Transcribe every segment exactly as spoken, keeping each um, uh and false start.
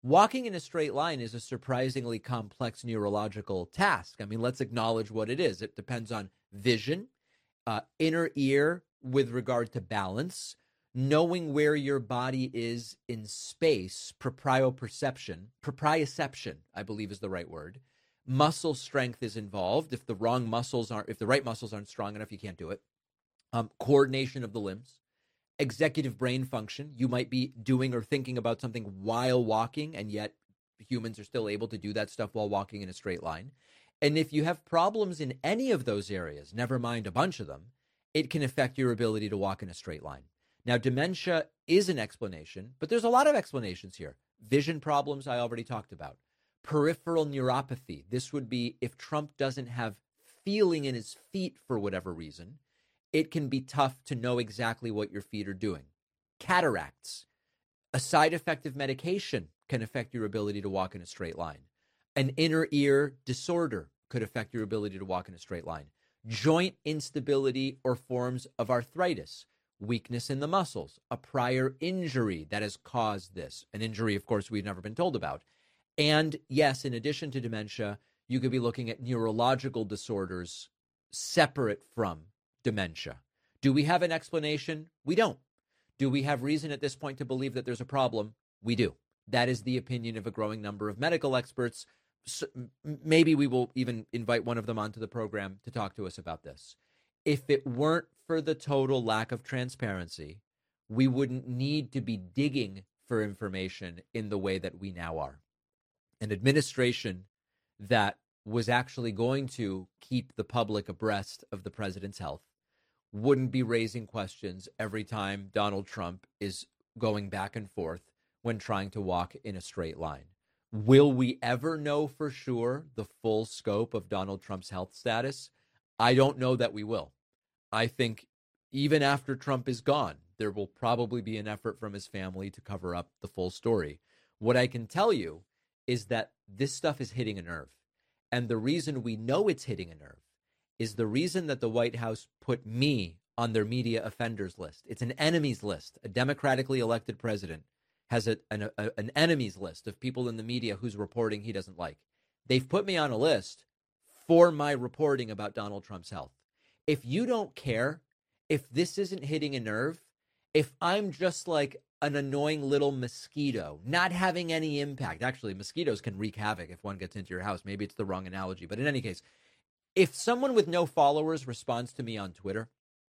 walking in a straight line is a surprisingly complex neurological task. I mean, let's acknowledge what it is. It depends on vision, uh, inner ear with regard to balance, knowing where your body is in space, proprioception, proprioception, I believe is the right word. Muscle strength is involved. If the wrong muscles aren't, if the right muscles aren't strong enough, you can't do it. Um, coordination of the limbs, executive brain function. You might be doing or thinking about something while walking, and yet humans are still able to do that stuff while walking in a straight line. And if you have problems in any of those areas, never mind a bunch of them, it can affect your ability to walk in a straight line. Now, dementia is an explanation, but there's a lot of explanations here. Vision problems, I already talked about. Peripheral neuropathy. This would be if Trump doesn't have feeling in his feet for whatever reason, it can be tough to know exactly what your feet are doing. Cataracts. A side effect of medication can affect your ability to walk in a straight line. An inner ear disorder could affect your ability to walk in a straight line. Joint instability or forms of arthritis, weakness in the muscles, a prior injury that has caused this. An injury, of course, we've never been told about. And yes, in addition to dementia, you could be looking at neurological disorders separate from dementia. Do we have an explanation? We don't. Do we have reason at this point to believe that there's a problem? We do. That is the opinion of a growing number of medical experts. So maybe we will even invite one of them onto the program to talk to us about this. If it weren't for the total lack of transparency, we wouldn't need to be digging for information in the way that we now are. An administration that was actually going to keep the public abreast of the president's health wouldn't be raising questions every time Donald Trump is going back and forth when trying to walk in a straight line. Will we ever know for sure the full scope of Donald Trump's health status? I don't know that we will. I think even after Trump is gone, there will probably be an effort from his family to cover up the full story. What I can tell you is that this stuff is hitting a nerve. And the reason we know it's hitting a nerve is the reason that the White House put me on their media offenders list. It's an enemies list. A democratically elected president has a, an, a, an enemies list of people in the media whose reporting he doesn't like. They've put me on a list for my reporting about Donald Trump's health. If you don't care, if this isn't hitting a nerve, if I'm just like an annoying little mosquito, not having any impact. Actually, mosquitoes can wreak havoc if one gets into your house. Maybe it's the wrong analogy. But in any case, if someone with no followers responds to me on Twitter,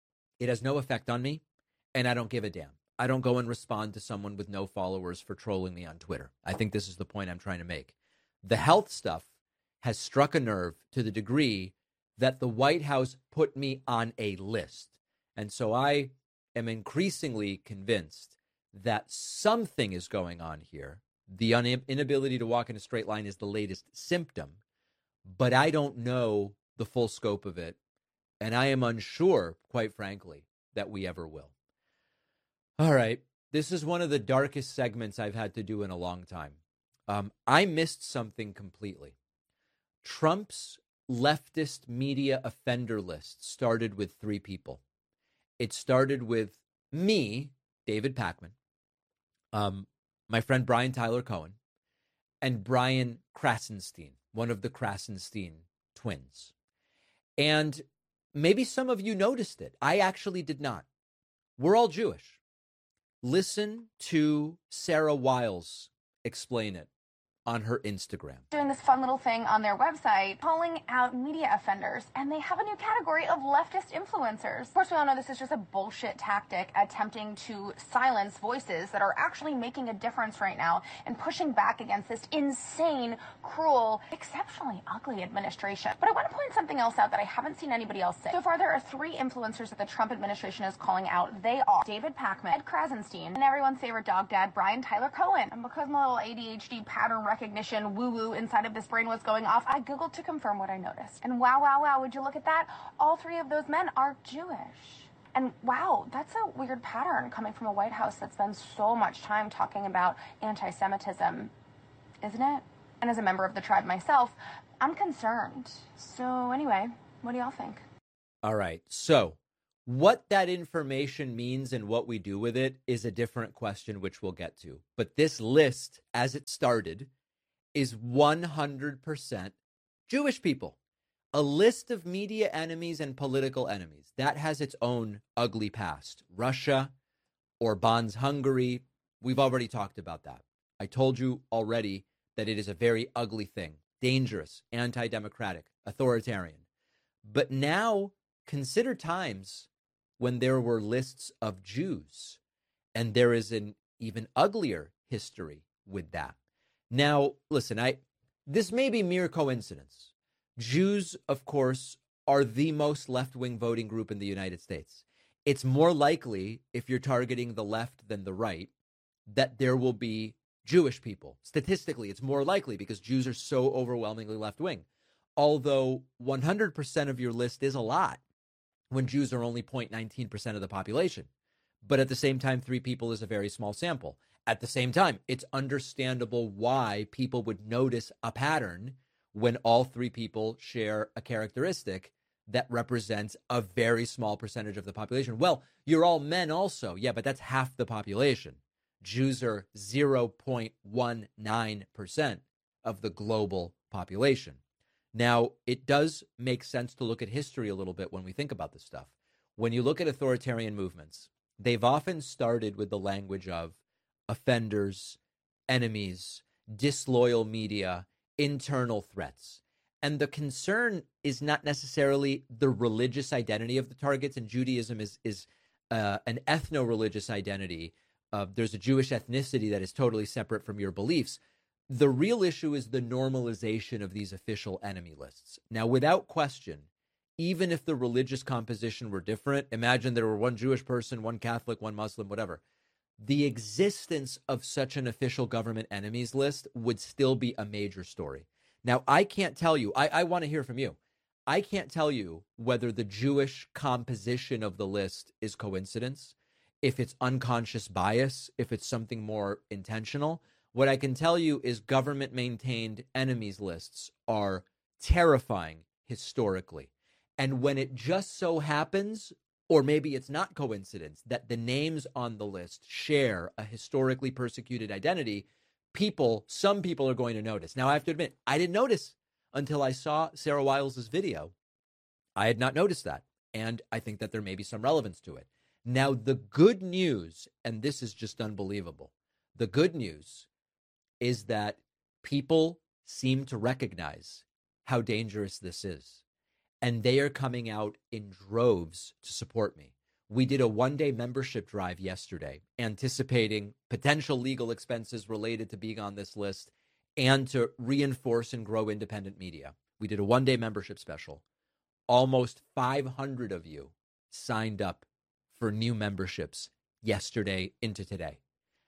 it has no effect on me, and I don't give a damn. I don't go and respond to someone with no followers for trolling me on Twitter. I think this is the point I'm trying to make. The health stuff has struck a nerve to the degree that the White House put me on a list. And so I am increasingly convinced that something is going on here. The un- inability to walk in a straight line is the latest symptom, but I don't know the full scope of it. And I am unsure, quite frankly, that we ever will. All right. This is one of the darkest segments I've had to do in a long time. Um, I missed something completely. Trump's leftist media offender list started with three people. It started with me, David Pakman, um, my friend Brian Tyler Cohen, and Brian Krasenstein, one of the Krasenstein twins. And maybe some of you noticed it. I actually did not. We're all Jewish. Listen to Sarah Wiles explain it on her Instagram. Doing this fun little thing on their website, calling out media offenders, and they have a new category of leftist influencers. Of course, we all know this is just a bullshit tactic attempting to silence voices that are actually making a difference right now and pushing back against this insane, cruel, exceptionally ugly administration. But I want to point something else out that I haven't seen anybody else say. So far, there are three influencers that the Trump administration is calling out. They are David Pakman, Ed Krasenstein, and everyone's favorite dog dad, Brian Tyler Cohen. And because my little A D H D pattern recognition woo-woo inside of this brain was going off, I Googled to confirm what I noticed. And wow, wow, wow, would you look at that? All three of those men are Jewish. And wow, that's a weird pattern coming from a White House that spends so much time talking about anti-Semitism, isn't it? And as a member of the tribe myself, I'm concerned. So anyway, what do y'all think? All right. So What that information means and what we do with it is a different question, which we'll get to. But this list, as it started, is one hundred percent Jewish people. A list of media enemies and political enemies. That has its own ugly past. Russia, Orban's Hungary, we've already talked about that. I told you already that it is a very ugly thing. Dangerous, anti-democratic, authoritarian. But now consider times when there were lists of Jews, and there is an even uglier history with that. Now, listen, I this may be mere coincidence. Jews, of course, are the most left-wing voting group in the United States. It's more likely, if you're targeting the left than the right, that there will be Jewish people. Statistically, it's more likely because Jews are so overwhelmingly left-wing. Although one hundred percent of your list is a lot when Jews are only zero point one nine percent of the population. But at the same time, three people is a very small sample. At the same time, it's understandable why people would notice a pattern when all three people share a characteristic that represents a very small percentage of the population. Well, you're all men also. Yeah, but that's half the population. Jews are zero point one nine percent of the global population. Now, it does make sense to look at history a little bit when we think about this stuff. When you look at authoritarian movements, they've often started with the language of offenders, enemies, disloyal media, internal threats. And the concern is not necessarily the religious identity of the targets, and Judaism is, is uh, an ethno-religious identity. Uh, there's a Jewish ethnicity that is totally separate from your beliefs. The real issue is the normalization of these official enemy lists. Now, without question, even if the religious composition were different, imagine there were one Jewish person, one Catholic, one Muslim, whatever. The existence of such an official government enemies list would still be a major story. Now, I can't tell you, I, I want to hear from you. I can't tell you whether the Jewish composition of the list is coincidence, if it's unconscious bias, if it's something more intentional. What I can tell you is government-maintained enemies lists are terrifying historically. And when it just so happens, or maybe it's not coincidence, that the names on the list share a historically persecuted identity, people, some people are going to notice. Now, I have to admit, I didn't notice until I saw Sarah Wiles' video. I had not noticed that, and I think that there may be some relevance to it. Now, the good news, and this is just unbelievable, the good news is that people seem to recognize how dangerous this is. And they are coming out in droves to support me. We did a one-day membership drive yesterday, anticipating potential legal expenses related to being on this list and to reinforce and grow independent media. We did a one-day membership special. Almost five hundred of you signed up for new memberships yesterday into today.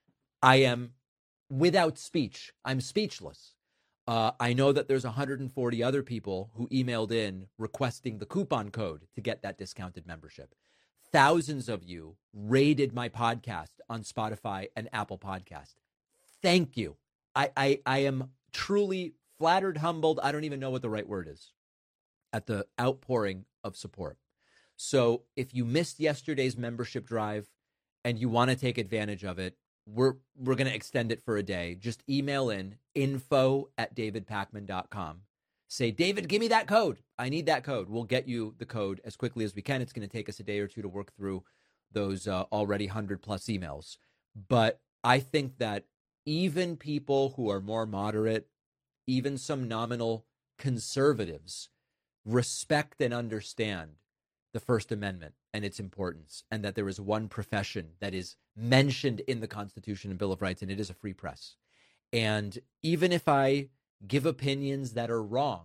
I am without speech. I'm speechless. Uh, I know that there's one hundred forty other people who emailed in requesting the coupon code to get that discounted membership. Thousands of you rated my podcast on Spotify and Apple Podcast. Thank you. I, I, I am truly flattered, humbled. I don't even know what the right word is at the outpouring of support. So if you missed yesterday's membership drive and you want to take advantage of it, We're we're going to extend it for a day. Just email in info at david pakman dot com. Say, David, give me that code. I need that code. We'll get you the code as quickly as we can. It's going to take us a day or two to work through those uh, already one hundred plus emails. But I think that even people who are more moderate, even some nominal conservatives, respect and understand the First Amendment and its importance, and that there is one profession that is mentioned in the Constitution and Bill of Rights, and it is a free press. And even if I give opinions that are wrong,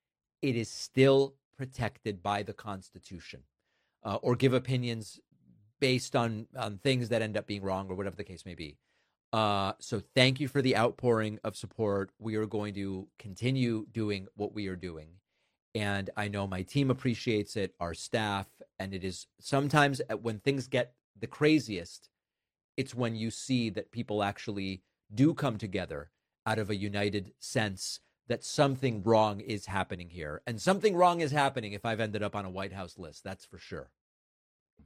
it is still protected by the Constitution, uh, or give opinions based on, on things that end up being wrong or whatever the case may be. Uh, so thank you for the outpouring of support. We are going to continue doing what we are doing. And I know my team appreciates it, our staff, and it is sometimes when things get the craziest, it's when you see that people actually do come together out of a united sense that something wrong is happening here. And something wrong is happening if I've ended up on a White House list, that's for sure.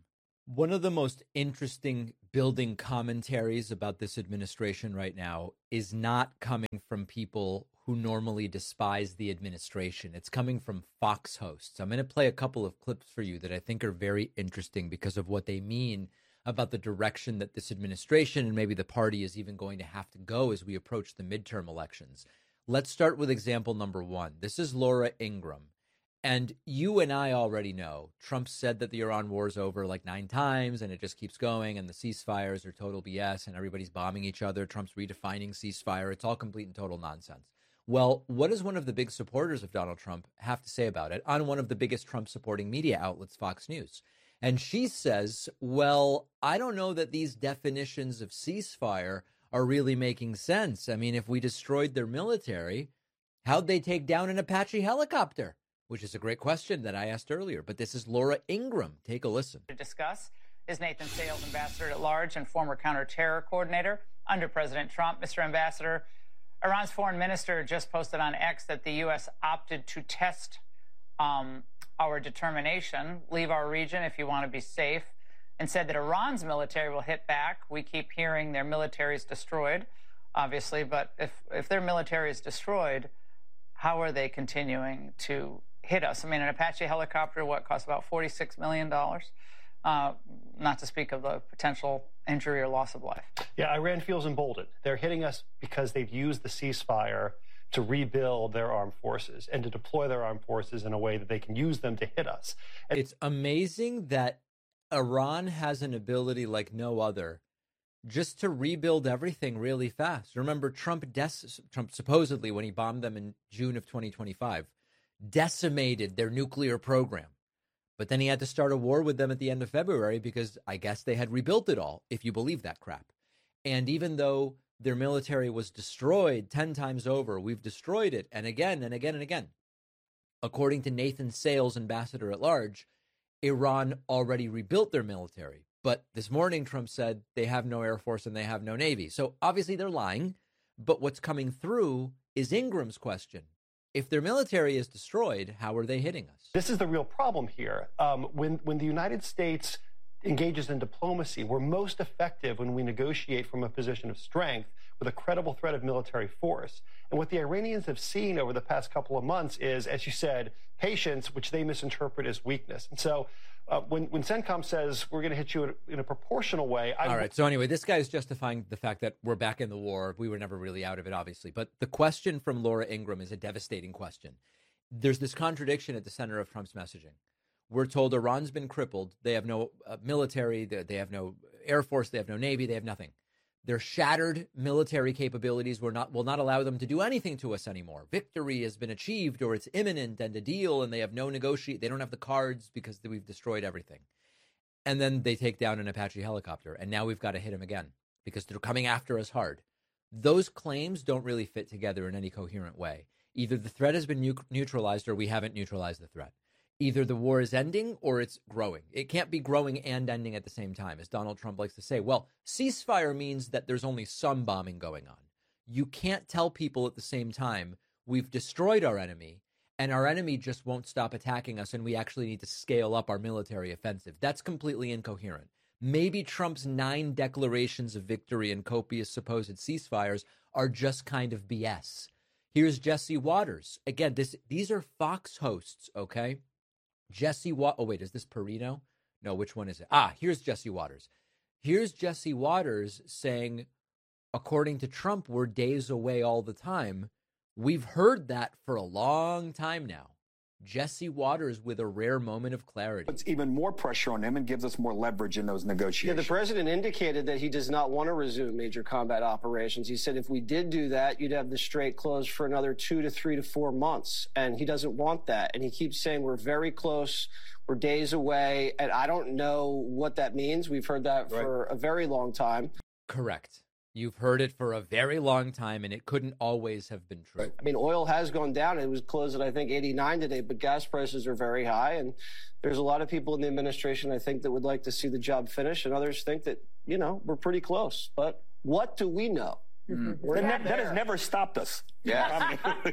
One of the most interesting building commentaries about this administration right now is not coming from people who normally despise the administration. It's coming from Fox hosts. I'm going to play a couple of clips for you that I think are very interesting because of what they mean about the direction that this administration and maybe the party is even going to have to go as we approach the midterm elections. Let's start with example number one. This is Laura Ingraham. And you and I already know Trump said that the Iran war is over like nine times and it just keeps going and the ceasefires are total B S and everybody's bombing each other. Trump's redefining ceasefire. It's all complete and total nonsense. Well, what does one of the big supporters of Donald Trump have to say about it on one of the biggest Trump supporting media outlets, Fox News? And she says, well, I don't know that these definitions of ceasefire are really making sense. I mean, if we destroyed their military, how'd they take down an Apache helicopter? Which is a great question that I asked earlier. But this is Laura Ingraham. Take a listen. To discuss is Nathan Sales, Ambassador at Large and former counterterror coordinator under President Trump. Mister Ambassador, Iran's foreign minister just posted on X that the U S opted to test um, our determination, leave our region if you want to be safe, and said that Iran's military will hit back. We keep hearing their military is destroyed, obviously, but if, if their military is destroyed, how are they continuing to hit us? I mean, an Apache helicopter, what, costs about forty-six million dollars? Uh, not to speak of the potential injury or loss of life. Yeah, Iran feels emboldened. They're hitting us because they've used the ceasefire to rebuild their armed forces and to deploy their armed forces in a way that they can use them to hit us. And it's amazing that Iran has an ability like no other just to rebuild everything really fast. Remember, Trump, des- Trump supposedly, when he bombed them in June of twenty twenty-five, decimated their nuclear program. But then he had to start a war with them at the end of February because I guess they had rebuilt it all, if you believe that crap. And even though their military was destroyed ten times over, we've destroyed it, and again and again and again. According to Nathan Sales, Ambassador at Large, Iran already rebuilt their military. But this morning, Trump said they have no Air Force and they have no Navy. So obviously they're lying. But what's coming through is Ingraham's question. If their military is destroyed, how are they hitting us? This is the real problem here. Um, when, when the United States engages in diplomacy, we're most effective when we negotiate from a position of strength with a credible threat of military force. And what the Iranians have seen over the past couple of months is, as you said, patience, which they misinterpret as weakness. And so uh, when, when CENTCOM says we're going to hit you in a, in a proportional way. I All right. So anyway, this guy is justifying the fact that we're back in the war. We were never really out of it, obviously. But the question from Laura Ingraham is a devastating question. There's this contradiction at the center of Trump's messaging. We're told Iran's been crippled. They have no uh, military. They, they have no Air Force. They have no Navy. They have nothing. Their shattered military capabilities will not, will not allow them to do anything to us anymore. Victory has been achieved or it's imminent and a deal, and they have no negotiate. They don't have the cards because we've destroyed everything. And then they take down an Apache helicopter, and now we've got to hit them again because they're coming after us hard. Those claims don't really fit together in any coherent way. Either the threat has been nu- neutralized or we haven't neutralized the threat. Either the war is ending or it's growing. It can't be growing and ending at the same time, as Donald Trump likes to say. Well, ceasefire means that there's only some bombing going on. You can't tell people at the same time, we've destroyed our enemy, and our enemy just won't stop attacking us, and we actually need to scale up our military offensive. That's completely incoherent. Maybe Trump's nine declarations of victory and copious supposed ceasefires are just kind of B S. Here's Jesse Waters. Again, this these are Fox hosts, okay? Jesse Waters. Oh, wait, is this Perino? No, which one is it? Ah, here's Jesse Waters. Here's Jesse Waters saying, according to Trump, we're days away all the time. We've heard that for a long time now. Jesse Waters with a rare moment of clarity. Puts even more pressure on him and gives us more leverage in those negotiations. Yeah, the president indicated that he does not want to resume major combat operations. He said if we did do that, you'd have the strait closed for another two to three to four months. And he doesn't want that. And he keeps saying we're very close, we're days away. And I don't know what that means. We've heard that right. for a very long time. Correct. You've heard it for a very long time, and it couldn't always have been true. I mean, oil has gone down. It was closed at, I think, eighty-nine today, but gas prices are very high. And there's a lot of people in the administration, I think, that would like to see the job finished, and others think that, you know, we're pretty close. But what do we know? Mm-hmm. That, never, that has never stopped us. Yeah.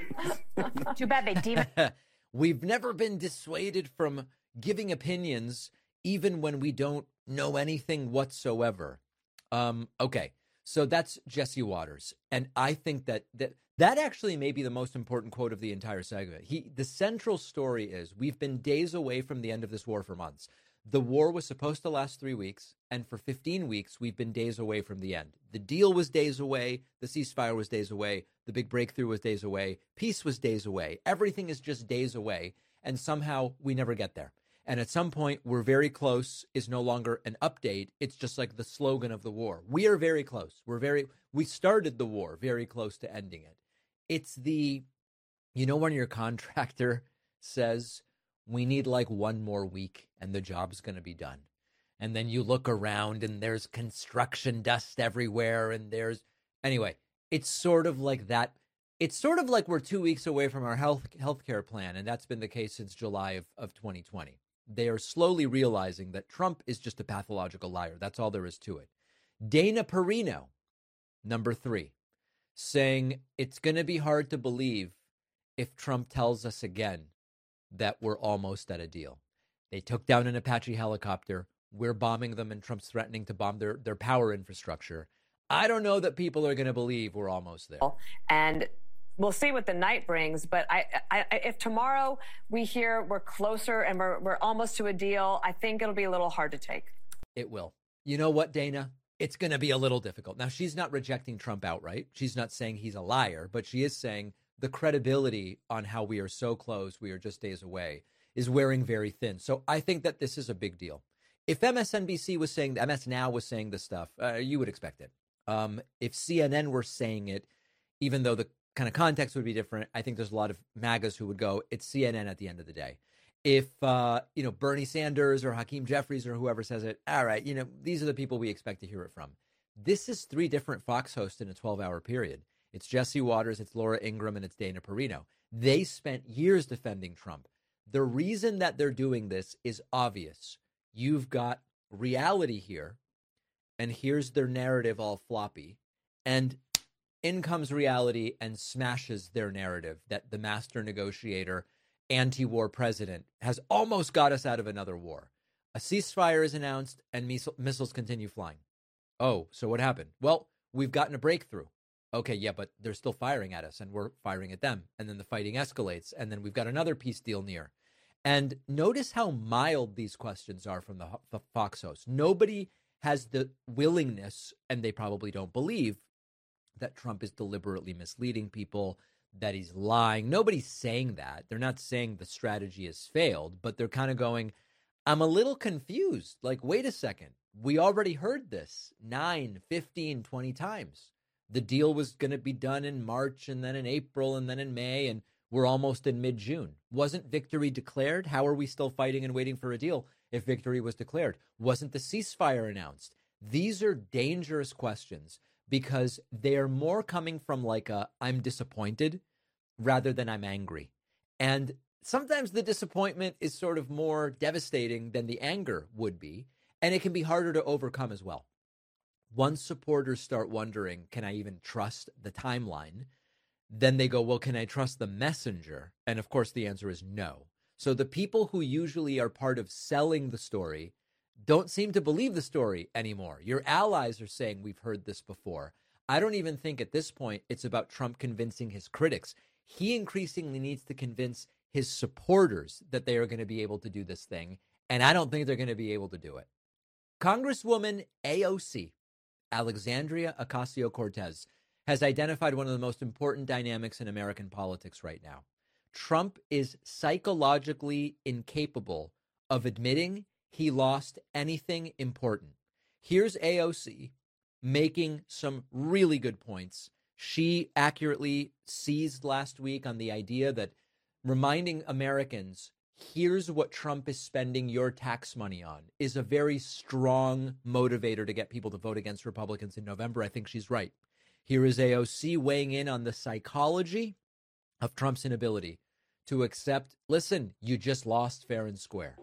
Too bad they demon. We've never been dissuaded from giving opinions, even when we don't know anything whatsoever. Um, okay, so that's Jesse Watters. And I think that, that that actually may be the most important quote of the entire segment. He, the central story is we've been days away from the end of this war for months. The war was supposed to last three weeks, and for fifteen weeks, we've been days away from the end. The deal was days away. The ceasefire was days away. The big breakthrough was days away. Peace was days away. Everything is just days away, and somehow we never get there. And at some point, we're very close is no longer an update. It's just like the slogan of the war. We are very close. We're very, we started the war very close to ending it. It's the, you know, when your contractor says, we need like one more week and the job's going to be done. And then you look around and there's construction dust everywhere. And there's, anyway, it's sort of like that. It's sort of like we're two weeks away from our health healthcare plan. And that's been the case since July of, of twenty twenty. They are slowly realizing that Trump is just a pathological liar. That's all there is to it. Dana Perino, number three, saying it's going to be hard to believe if Trump tells us again that we're almost at a deal. They took down an Apache helicopter. We're bombing them, and Trump's threatening to bomb their, their power infrastructure. I don't know that people are going to believe we're almost there. And we'll see what the night brings. But I, I, if tomorrow we hear we're closer and we're, we're almost to a deal, I think it'll be a little hard to take. It will. You know what, Dana? It's going to be a little difficult. Now, she's not rejecting Trump outright. She's not saying he's a liar, but she is saying the credibility on how we are so close, we are just days away, is wearing very thin. So I think that this is a big deal. If M S N B C was saying, M S Now was saying this stuff, uh, you would expect it. Um, if C N N were saying it, even though the kind of context would be different, I think there's a lot of MAGAs who would go, it's C N N at the end of the day. If, uh, you know, Bernie Sanders or Hakeem Jeffries or whoever says it, all right, you know, these are the people we expect to hear it from. This is three different Fox hosts in a twelve-hour period. It's Jesse Watters, it's Laura Ingraham, and it's Dana Perino. They spent years defending Trump. The reason that they're doing this is obvious. You've got reality here, and here's their narrative all floppy, and in comes reality and smashes their narrative that the master negotiator, anti-war president has almost got us out of another war. A ceasefire is announced, and miss- missiles continue flying. Oh, so what happened? Well, we've gotten a breakthrough. Okay, yeah, but they're still firing at us, and we're firing at them. And then the fighting escalates, and then we've got another peace deal near. And notice how mild these questions are from the, the Fox hosts. Nobody has the willingness, and they probably don't believe, that Trump is deliberately misleading people, that he's lying. Nobody's saying that. They're not saying the strategy has failed, but they're kind of going, I'm a little confused. Like, wait a second. We already heard this nine, fifteen, twenty times. The deal was going to be done in March and then in April and then in May, and we're almost in mid-June. Wasn't victory declared? How are we still fighting and waiting for a deal if victory was declared? Wasn't the ceasefire announced? These are dangerous questions because they are more coming from like a I'm disappointed rather than I'm angry. And sometimes the disappointment is sort of more devastating than the anger would be, and it can be harder to overcome as well. Once supporters start wondering, can I even trust the timeline? Then they go, well, can I trust the messenger? And of course, the answer is no. So the people who usually are part of selling the story don't seem to believe the story anymore. Your allies are saying we've heard this before. I don't even think at this point it's about Trump convincing his critics. He increasingly needs to convince his supporters that they are going to be able to do this thing. And I don't think they're going to be able to do it. Congresswoman A O C, Alexandria Ocasio-Cortez, has identified one of the most important dynamics in American politics right now. Trump is psychologically incapable of admitting he lost anything important. Here's A O C making some really good points. She accurately seized last week on the idea that reminding Americans, here's what Trump is spending your tax money on, is a very strong motivator to get people to vote against Republicans in November. I think she's right. Here is A O C weighing in on the psychology of Trump's inability to accept, listen, you just lost fair and square.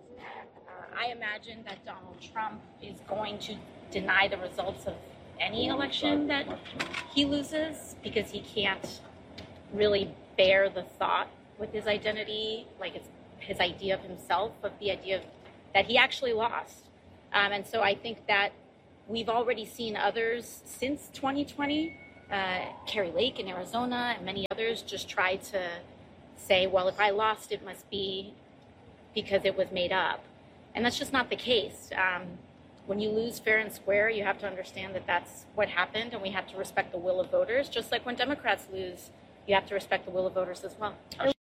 I imagine that Donald Trump is going to deny the results of any election that he loses because he can't really bear the thought with his identity, like it's his idea of himself, of the idea of, that he actually lost. Um, and so I think that we've already seen others since twenty twenty, uh, Kari Lake in Arizona and many others just try to say, well, if I lost, it must be because it was made up. And that's just not the case. Um, when you lose fair and square, you have to understand that that's what happened, and we have to respect the will of voters. Just like when Democrats lose, you have to respect the will of voters as well.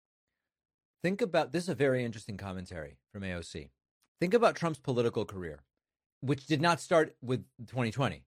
Think about, this is a very interesting commentary from A O C. Think about Trump's political career, which did not start with twenty twenty.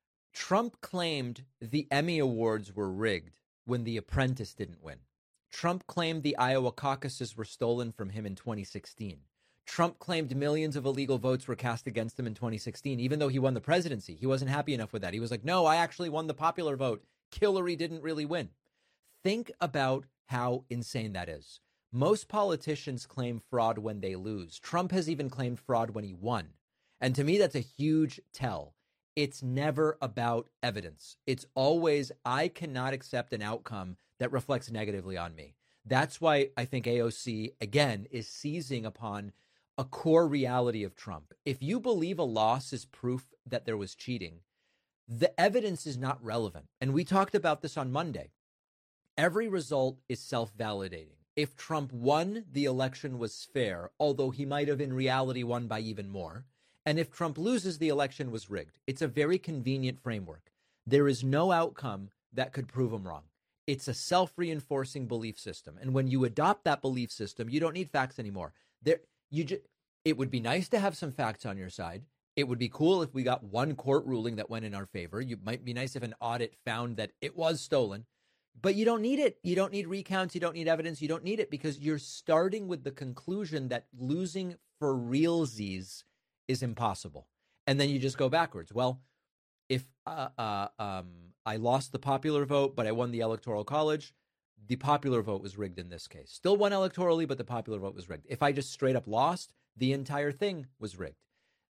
Trump claimed the Emmy Awards were rigged when The Apprentice didn't win. Trump claimed the Iowa caucuses were stolen from him in twenty sixteen. Trump claimed millions of illegal votes were cast against him in twenty sixteen, even though he won the presidency. He wasn't happy enough with that. He was like, no, I actually won the popular vote. Hillary didn't really win. Think about how insane that is. Most politicians claim fraud when they lose. Trump has even claimed fraud when he won. And to me, that's a huge tell. It's never about evidence. It's always, I cannot accept an outcome that reflects negatively on me. That's why I think A O C, again, is seizing upon a core reality of Trump. If you believe a loss is proof that there was cheating, the evidence is not relevant. And we talked about this on Monday. Every result is self-validating. If Trump won, the election was fair, although he might have in reality won by even more. And if Trump loses, the election was rigged. It's a very convenient framework. There is no outcome that could prove him wrong. It's a self-reinforcing belief system. And when you adopt that belief system, you don't need facts anymore. There, you just, it would be nice to have some facts on your side. It would be cool if we got one court ruling that went in our favor. It might be nice if an audit found that it was stolen. But you don't need it. You don't need recounts. You don't need evidence. You don't need it because you're starting with the conclusion that losing for realsies is impossible. And then you just go backwards. Well, if uh, uh, um, I lost the popular vote, but I won the Electoral College, the popular vote was rigged in this case. Still won electorally, but the popular vote was rigged. If I just straight up lost, the entire thing was rigged.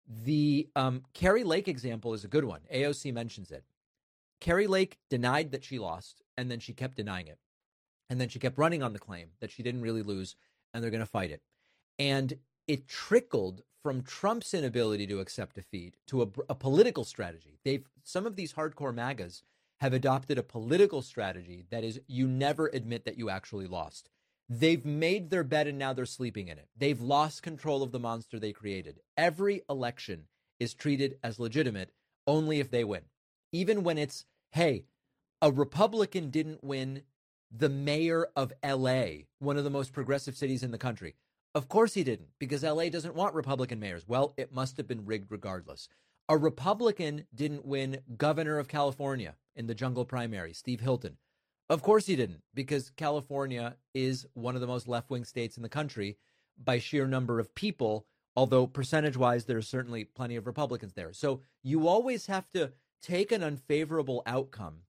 The um, Kari Lake example is a good one. A O C mentions it. Kari Lake denied that she lost, and then she kept denying it. And then she kept running on the claim that she didn't really lose, and they're going to fight it. And it trickled from Trump's inability to accept defeat to a, a political strategy. They've some of these hardcore MAGAs have adopted a political strategy that is you never admit that you actually lost. They've made their bed and now they're sleeping in it. They've lost control of the monster they created. Every election is treated as legitimate only if they win. Even when it's, hey, a Republican didn't win the mayor of L A, one of the most progressive cities in the country. Of course he didn't, because L A doesn't want Republican mayors. Well, it must have been rigged regardless. A Republican didn't win governor of California in the jungle primary, Steve Hilton. Of course he didn't, because California is one of the most left-wing states in the country by sheer number of people, although percentage-wise, there are certainly plenty of Republicans there. So you always have to take an unfavorable outcome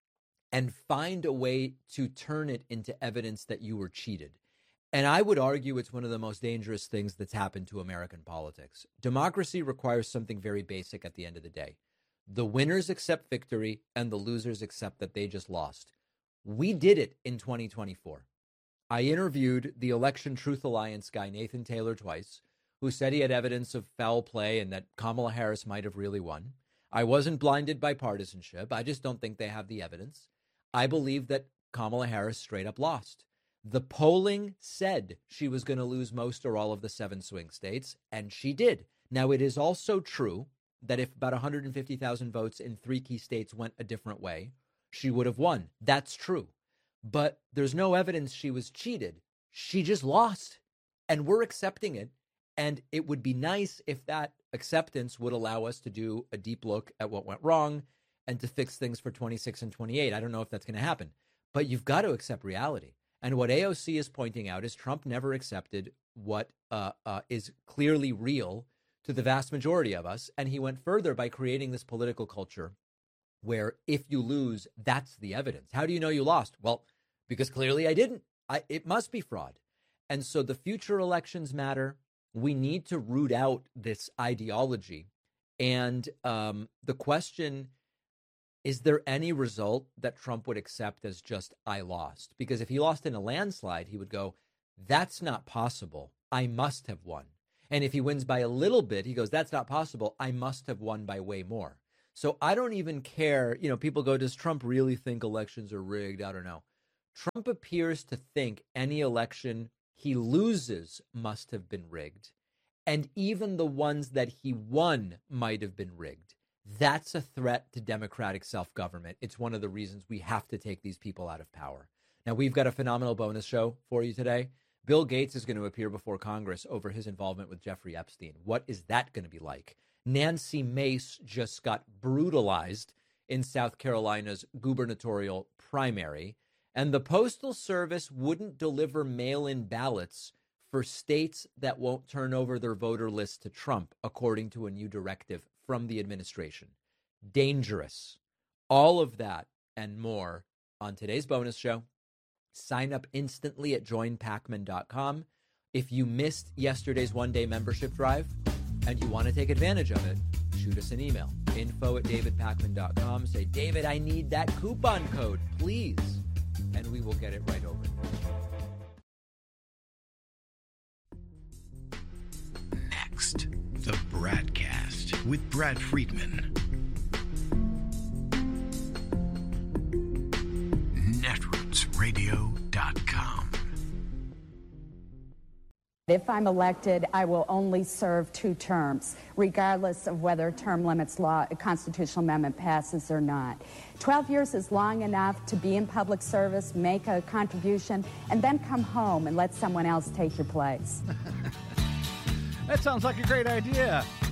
and find a way to turn it into evidence that you were cheated. And I would argue it's one of the most dangerous things that's happened to American politics. Democracy requires something very basic at the end of the day. The winners accept victory and the losers accept that they just lost. We did it in twenty twenty-four. I interviewed the Election Truth Alliance guy, Nathan Taylor, twice, who said he had evidence of foul play and that Kamala Harris might have really won. I wasn't blinded by partisanship. I just don't think they have the evidence. I believe that Kamala Harris straight up lost. The polling said she was going to lose most or all of the seven swing states, and she did. Now, it is also true that if about one hundred fifty thousand votes in three key states went a different way, she would have won. That's true. But there's no evidence she was cheated. She just lost, and we're accepting it. And it would be nice if that acceptance would allow us to do a deep look at what went wrong and to fix things for twenty-six and twenty-eight. I don't know if that's going to happen, but you've got to accept reality. And what A O C is pointing out is Trump never accepted what uh, uh, is clearly real to the vast majority of us. And he went further by creating this political culture where if you lose, that's the evidence. How do you know you lost? Well, because clearly I didn't. I, it must be fraud. And so the future elections matter. We need to root out this ideology. And um, the question, is there any result that Trump would accept as just, I lost? Because if he lost in a landslide, he would go, that's not possible. I must have won. And if he wins by a little bit, he goes, that's not possible. I must have won by way more. So I don't even care. You know, people go, does Trump really think elections are rigged? I don't know. Trump appears to think any election he loses must have been rigged. And even the ones that he won might have been rigged. That's a threat to democratic self-government. It's one of the reasons we have to take these people out of power. Now, we've got a phenomenal bonus show for you today. Bill Gates is going to appear before Congress over his involvement with Jeffrey Epstein. What is that going to be like? Nancy Mace just got brutalized in South Carolina's gubernatorial primary, and the Postal Service wouldn't deliver mail-in ballots for states that won't turn over their voter lists to Trump, according to a new directive from the administration. Dangerous. All of that and more on today's bonus show. Sign up instantly at join pacman dot com. If you missed yesterday's one-day membership drive and you want to take advantage of it, shoot us an email. Info at david pacman dot com. Say, David, I need that coupon code, please. And we will get it right over. Next, the Bradcast with Brad Friedman. netroots radio dot com. If I'm elected, I will only serve two terms, regardless of whether term limits law, a constitutional amendment passes or not. twelve years is long enough to be in public service, make a contribution, and then come home and let someone else take your place. That sounds like a great idea.